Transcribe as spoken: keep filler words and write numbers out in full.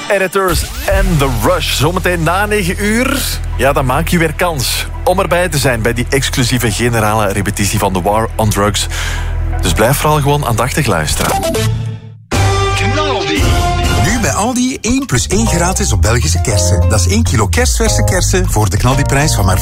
Editors en The Rush. Zometeen na negen uur, ja, dan maak je weer kans om erbij te zijn bij die exclusieve generale repetitie van The War on Drugs. Dus blijf vooral gewoon aandachtig luisteren. Knaldi. Nu bij Aldi één plus één gratis op Belgische kersen. Dat is één kilo kerstverse kersen voor de knaldiprijs van maar